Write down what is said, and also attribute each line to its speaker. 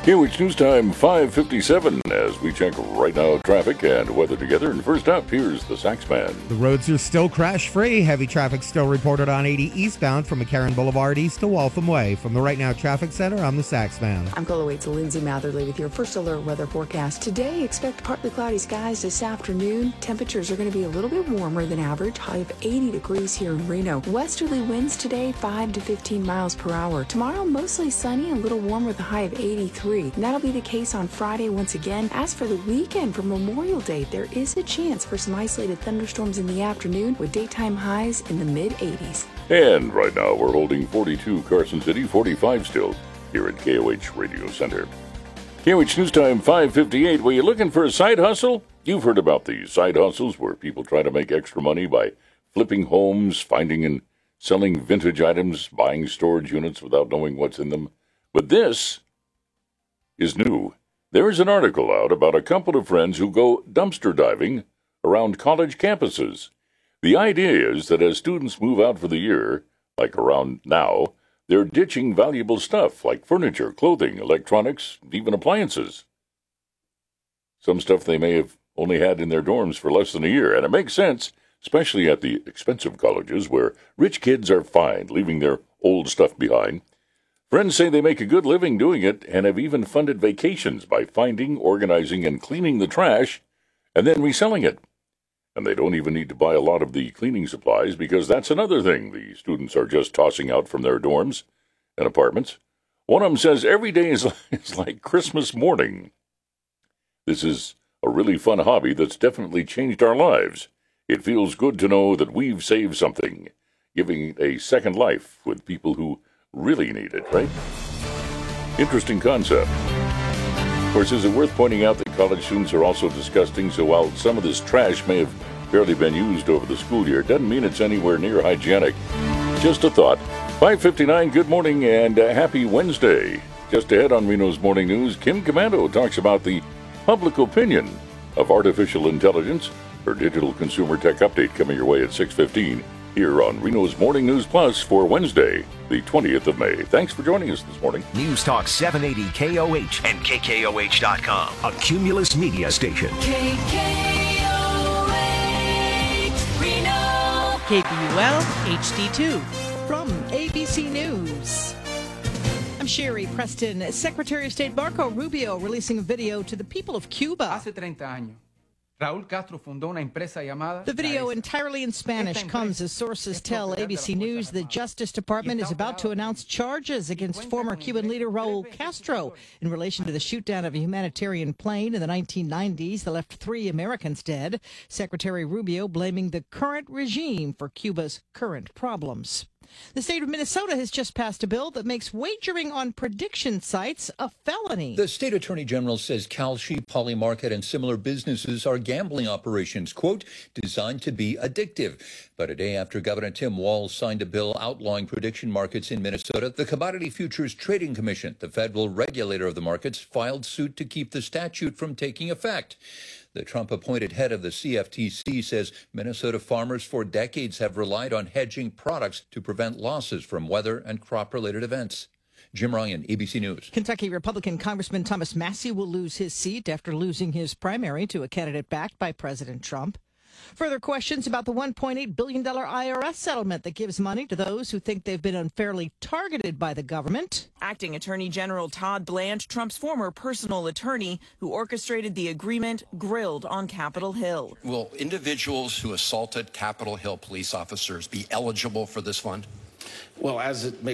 Speaker 1: KOH News Time 5:57 as we check right now traffic and weather together. And first up, here's the Saxman.
Speaker 2: The roads are still crash-free. Heavy traffic still reported on 80 eastbound from McCarran Boulevard east to Waltham Way. From the Right Now Traffic Center, I'm the Saxman.
Speaker 3: I'm KOLO8's Lindsay Matherly with your first alert weather forecast. Today, expect partly cloudy skies this afternoon. Temperatures are going to be a little bit warmer than average, high of 80 degrees here in Reno. Westerly winds today, 5 to 15 miles per hour. Tomorrow, mostly sunny, a little warmer with a high of 83. And that'll be the case on Friday once again. As for the weekend, for Memorial Day, there is a chance for some isolated thunderstorms in the afternoon with daytime highs in the mid-80s.
Speaker 1: And right now we're holding 42 Carson City, 45 still here at KOH Radio Center. KOH News Time 5:58. Were you looking for a side hustle? You've heard about these side hustles where people try to make extra money by flipping homes, finding and selling vintage items, buying storage units without knowing what's in them. But this is new. There is an article out about a couple of friends who go dumpster diving around college campuses. The idea is that as students move out for the year, like around now, they're ditching valuable stuff like furniture, clothing, electronics, even appliances. Some stuff they may have only had in their dorms for less than a year, and it makes sense, especially at the expensive colleges where rich kids are fine leaving their old stuff behind. Friends say they make a good living doing it and have even funded vacations by finding, organizing, and cleaning the trash and then reselling it. And they don't even need to buy a lot of the cleaning supplies because that's another thing the students are just tossing out from their dorms and apartments. One of them says every day is like Christmas morning. This is a really fun hobby that's definitely changed our lives. It feels good to know that we've saved something, giving it a second life with people who really need it, right? Interesting concept. Of course, is it worth pointing out that college students are also disgusting, so while some of this trash may have barely been used over the school year, it doesn't mean it's anywhere near hygienic. Just a thought. 5:59, good morning and happy Wednesday. Just ahead on Reno's Morning News, Kim Komando talks about the public opinion of artificial intelligence. Her digital consumer tech update coming your way at 6:15. Here on Reno's Morning News Plus for Wednesday, the 20th of May. Thanks for joining us this morning.
Speaker 4: News Talk 780 KOH and KKOH.com, a Cumulus media station.
Speaker 5: KKOH, Reno.
Speaker 6: KBUL HD2 from ABC News. I'm Sherry Preston. Secretary of State Marco Rubio releasing a video to the people of Cuba.
Speaker 7: Hace 30 años. Raúl Castro fundó una empresa llamada.
Speaker 6: The video, entirely in Spanish, comes as sources tell ABC News the Justice Department is about to announce charges against former Cuban leader Raúl Castro in relation to the shoot-down of a humanitarian plane in the 1990s that left 3 Americans dead. Secretary Rubio blaming the current regime for Cuba's current problems. The state of Minnesota has just passed a bill that makes wagering on prediction sites a felony.
Speaker 8: The state attorney general says Kalshi, Polymarket, and similar businesses are gambling operations, quote, designed to be addictive. But a day after Governor Tim Walz signed a bill outlawing prediction markets in Minnesota, the Commodity Futures Trading Commission, the federal regulator of the markets, filed suit to keep the statute from taking effect. The Trump-appointed head of the CFTC says Minnesota farmers for decades have relied on hedging products to prevent losses from weather and crop-related events. Jim Ryan, ABC News.
Speaker 6: Kentucky Republican Congressman Thomas Massie will lose his seat after losing his primary to a candidate backed by President Trump. Further questions about the $1.8 billion IRS settlement that gives money to those who think they've been unfairly targeted by the government.
Speaker 9: Acting Attorney General Todd Bland, Trump's former personal attorney who orchestrated the agreement, grilled on Capitol Hill.
Speaker 10: Will individuals who assaulted Capitol Hill police officers be eligible for this fund?
Speaker 11: Well, as it